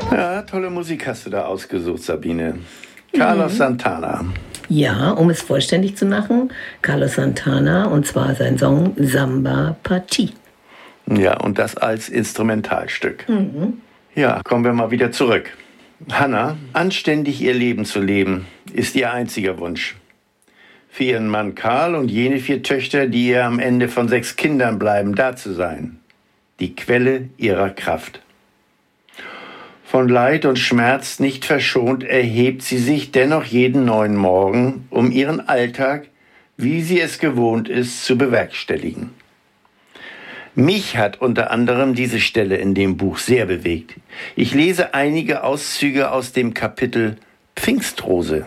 Ja, tolle Musik hast du da ausgesucht, Sabine. Carlos Santana. Ja, um es vollständig zu machen, Carlos Santana, und zwar sein Song Samba Partie. Ja, und das als Instrumentalstück. Ja, kommen wir mal wieder zurück. Hannah, anständig ihr Leben zu leben, ist ihr einziger Wunsch. Für ihren Mann Karl und jene 4 Töchter, die ihr am Ende von 6 Kindern bleiben, da zu sein. Die Quelle ihrer Kraft. Von Leid und Schmerz nicht verschont, erhebt sie sich dennoch jeden neuen Morgen, um ihren Alltag, wie sie es gewohnt ist, zu bewerkstelligen. Mich hat unter anderem diese Stelle in dem Buch sehr bewegt. Ich lese einige Auszüge aus dem Kapitel Pfingstrose.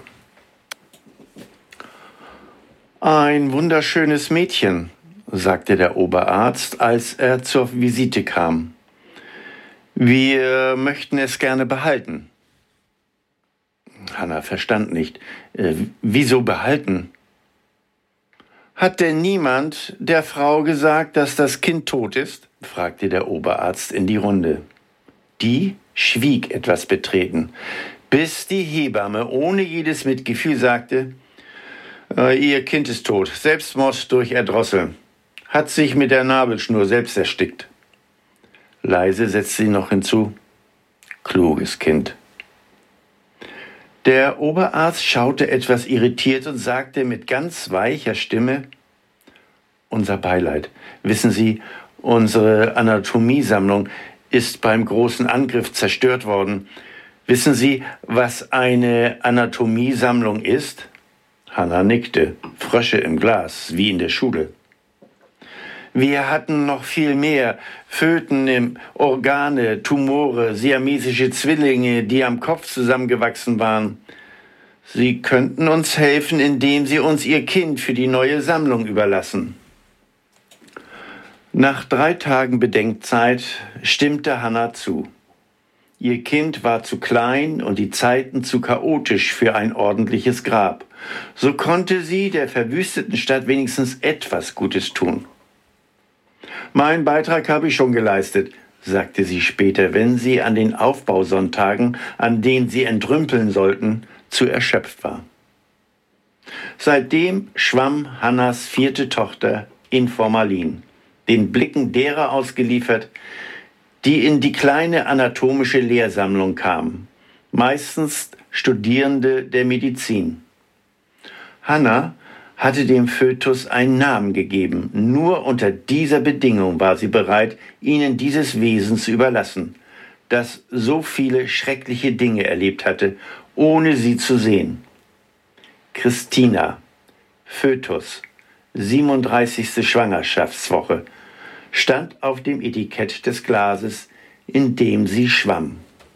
Ein wunderschönes Mädchen, sagte der Oberarzt, als er zur Visite kam. Wir möchten es gerne behalten. Hannah verstand nicht. Wieso behalten? Hat denn niemand der Frau gesagt, dass das Kind tot ist? Fragte der Oberarzt in die Runde. Die schwieg etwas betreten, bis die Hebamme ohne jedes Mitgefühl sagte, Ihr Kind ist tot, Selbstmord durch Erdrosseln, hat sich mit der Nabelschnur selbst erstickt. Leise setzte sie noch hinzu, kluges Kind. Der Oberarzt schaute etwas irritiert und sagte mit ganz weicher Stimme, unser Beileid. Wissen Sie, unsere Anatomiesammlung ist beim großen Angriff zerstört worden. Wissen Sie, was eine Anatomiesammlung ist? Hannah nickte, Frösche im Glas, wie in der Schule. Wir hatten noch viel mehr, Föten, Organe, Tumore, siamesische Zwillinge, die am Kopf zusammengewachsen waren. Sie könnten uns helfen, indem Sie uns Ihr Kind für die neue Sammlung überlassen. Nach 3 Tagen Bedenkzeit stimmte Hannah zu. Ihr Kind war zu klein und die Zeiten zu chaotisch für ein ordentliches Grab. So konnte sie der verwüsteten Stadt wenigstens etwas Gutes tun. Mein Beitrag habe ich schon geleistet, sagte sie später, wenn sie an den Aufbausonntagen, an denen sie entrümpeln sollten, zu erschöpft war. Seitdem schwamm Hannahs 4. Tochter in Formalin, den Blicken derer ausgeliefert, die in die kleine anatomische Lehrsammlung kamen, meistens Studierende der Medizin. Hannah hatte dem Fötus einen Namen gegeben. Nur unter dieser Bedingung war sie bereit, ihnen dieses Wesen zu überlassen, das so viele schreckliche Dinge erlebt hatte, ohne sie zu sehen. Christina, Fötus, 37. Schwangerschaftswoche, stand auf dem Etikett des Glases, in dem sie schwamm.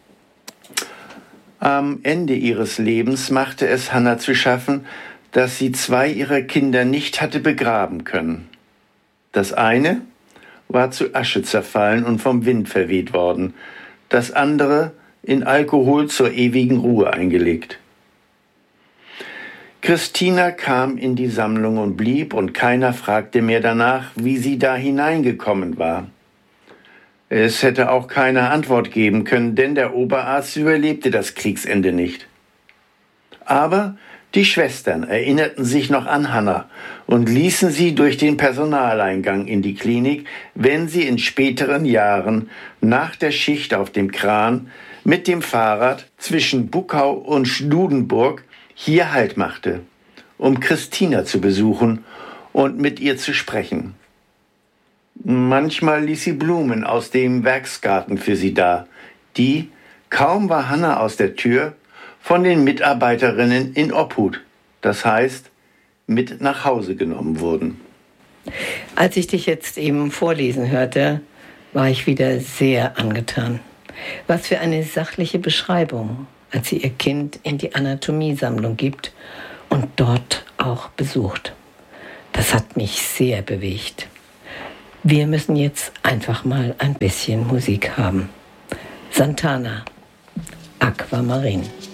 Am Ende ihres Lebens machte es Hannah zu schaffen, dass sie 2 ihrer Kinder nicht hatte begraben können. Das eine war zu Asche zerfallen und vom Wind verweht worden, das andere in Alkohol zur ewigen Ruhe eingelegt. Christina kam in die Sammlung und blieb, und keiner fragte mehr danach, wie sie da hineingekommen war. Es hätte auch keine Antwort geben können, denn der Oberarzt überlebte das Kriegsende nicht. Aber die Schwestern erinnerten sich noch an Hannah und ließen sie durch den Personaleingang in die Klinik, wenn sie in späteren Jahren nach der Schicht auf dem Kran mit dem Fahrrad zwischen Buckau und Schnudenburg hier Halt machte, um Christina zu besuchen und mit ihr zu sprechen. Manchmal ließ sie Blumen aus dem Werksgarten für sie da, die, kaum war Hannah aus der Tür, von den Mitarbeiterinnen in Obhut, das heißt, mit nach Hause genommen wurden. Als ich dich jetzt eben vorlesen hörte, war ich wieder sehr angetan. Was für eine sachliche Beschreibung, als sie ihr Kind in die Anatomiesammlung gibt und dort auch besucht. Das hat mich sehr bewegt. Wir müssen jetzt einfach mal ein bisschen Musik haben. Santana, Aquamarin.